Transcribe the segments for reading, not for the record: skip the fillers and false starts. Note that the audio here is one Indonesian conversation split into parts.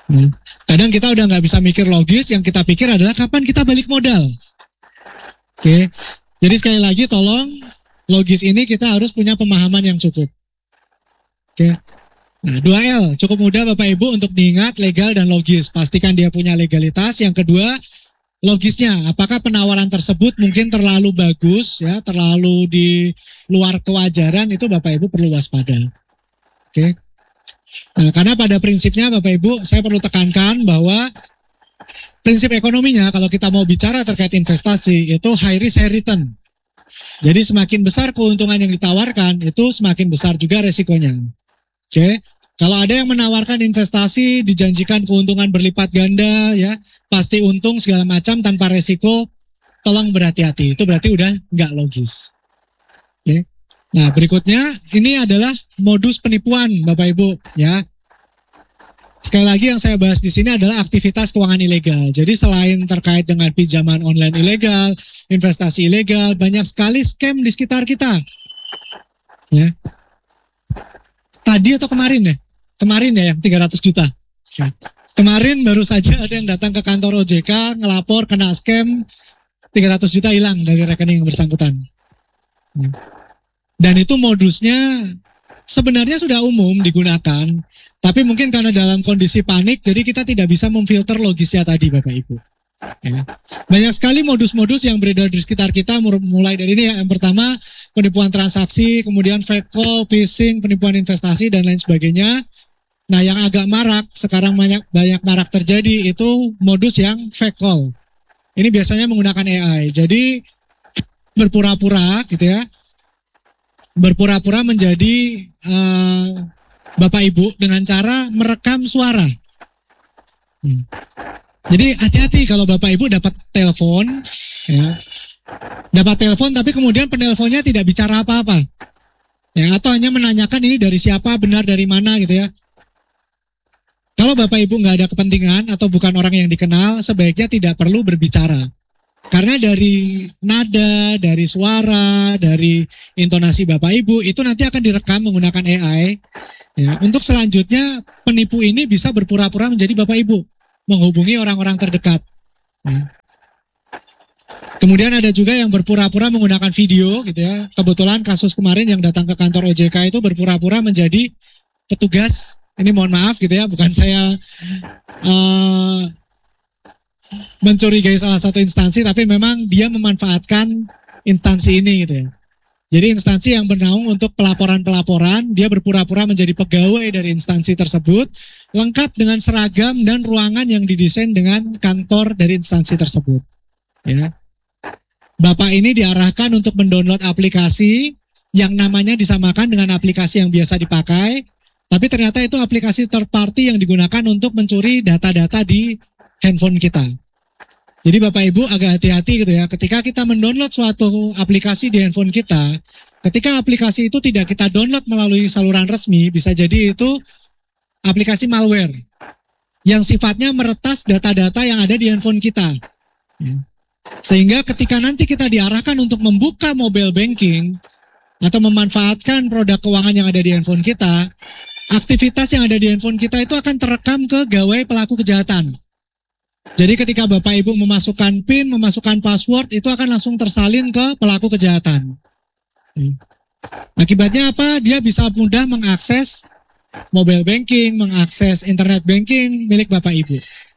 Kadang kita udah nggak bisa mikir logis, yang kita pikir adalah kapan kita balik modal. Oke, jadi sekali lagi tolong logis ini kita harus punya pemahaman yang cukup. Oke, nah 2L cukup mudah Bapak Ibu untuk diingat, legal dan logis. Pastikan dia punya legalitas. Yang kedua, logisnya. Apakah penawaran tersebut mungkin terlalu bagus, ya, terlalu di luar kewajaran, itu Bapak Ibu perlu waspada. Oke. Nah, karena pada prinsipnya Bapak Ibu, saya perlu tekankan bahwa prinsip ekonominya kalau kita mau bicara terkait investasi itu high risk high return. Jadi semakin besar keuntungan yang ditawarkan, itu semakin besar juga resikonya. Oke. Kalau ada yang menawarkan investasi dijanjikan keuntungan berlipat ganda, ya, pasti untung segala macam tanpa resiko, tolong berhati-hati. Itu berarti udah nggak logis. Oke. Nah, berikutnya ini adalah modus penipuan Bapak Ibu, ya. Sekali lagi yang saya bahas di sini adalah aktivitas keuangan ilegal. Jadi selain terkait dengan pinjaman online ilegal, investasi ilegal, banyak sekali scam di sekitar kita. Ya. Tadi atau kemarin ya? Kemarin ya yang 300 juta. Kemarin baru saja ada yang datang ke kantor OJK ngelapor kena scam 300 juta hilang dari rekening yang bersangkutan. Dan itu modusnya sebenarnya sudah umum digunakan, tapi mungkin karena dalam kondisi panik, jadi kita tidak bisa memfilter logisnya tadi Bapak Ibu. Ya. Banyak sekali modus-modus yang beredar di sekitar kita, mulai dari ini ya, yang pertama penipuan transaksi, kemudian fake call, phishing, penipuan investasi, dan lain sebagainya. Nah, yang agak marak, sekarang banyak marak terjadi, itu modus yang fake call. Ini biasanya menggunakan AI, jadi berpura-pura gitu ya, berpura-pura menjadi Bapak Ibu dengan cara merekam suara. Jadi hati-hati kalau Bapak Ibu dapat telepon, ya, dapat telepon tapi kemudian penelponnya tidak bicara apa-apa, ya, atau hanya menanyakan ini dari siapa, benar dari mana gitu ya. Kalau Bapak Ibu nggak ada kepentingan atau bukan orang yang dikenal, sebaiknya tidak perlu berbicara. Karena dari nada, dari suara, dari intonasi Bapak Ibu, itu nanti akan direkam menggunakan AI. Ya, untuk selanjutnya, penipu ini bisa berpura-pura menjadi Bapak Ibu, menghubungi orang-orang terdekat. Ya. Kemudian ada juga yang berpura-pura menggunakan video, gitu ya. Kebetulan kasus kemarin yang datang ke kantor OJK itu berpura-pura menjadi petugas. Ini mohon maaf gitu ya, bukan saya mencurigai salah satu instansi, tapi memang dia memanfaatkan instansi ini gitu ya. Jadi instansi yang bernaung untuk pelaporan-pelaporan, dia berpura-pura menjadi pegawai dari instansi tersebut, lengkap dengan seragam dan ruangan yang didesain dengan kantor dari instansi tersebut. Ya. Bapak ini diarahkan untuk mendownload aplikasi yang namanya disamakan dengan aplikasi yang biasa dipakai, tapi ternyata itu aplikasi third party yang digunakan untuk mencuri data-data di handphone kita. Jadi Bapak Ibu agak hati-hati gitu ya, ketika kita mendownload suatu aplikasi di handphone kita, ketika aplikasi itu tidak kita download melalui saluran resmi, bisa jadi itu aplikasi malware yang sifatnya meretas data-data yang ada di handphone kita. Sehingga ketika nanti kita diarahkan untuk membuka mobile banking atau memanfaatkan produk keuangan yang ada di handphone kita, aktivitas yang ada di handphone kita itu akan terekam ke gawai pelaku kejahatan. Jadi ketika Bapak Ibu memasukkan PIN, memasukkan password, itu akan langsung tersalin ke pelaku kejahatan. Akibatnya apa? Dia bisa mudah mengakses mobile banking, mengakses internet banking milik Bapak Ibu.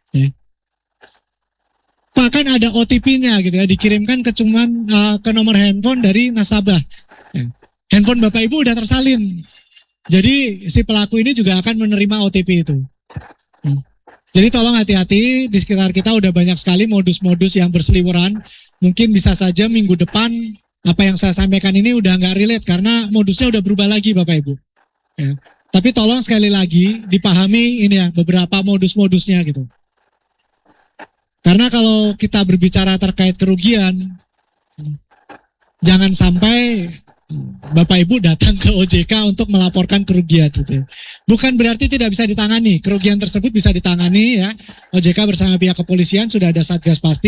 Bahkan ada OTP-nya gitu ya, dikirimkan ke nomor handphone dari nasabah. Handphone Bapak Ibu udah tersalin. Jadi si pelaku ini juga akan menerima OTP itu. Jadi tolong hati-hati, di sekitar kita udah banyak sekali modus-modus yang berseliweran. Mungkin bisa saja minggu depan apa yang saya sampaikan ini udah nggak relate karena modusnya udah berubah lagi Bapak Ibu. Ya. Tapi tolong sekali lagi dipahami ini ya beberapa modus-modusnya gitu. Karena kalau kita berbicara terkait kerugian, jangan sampai Bapak Ibu datang ke OJK untuk melaporkan kerugian gitu. Bukan berarti tidak bisa ditangani. Kerugian tersebut bisa ditangani ya. OJK bersama pihak kepolisian sudah ada satgas pasti.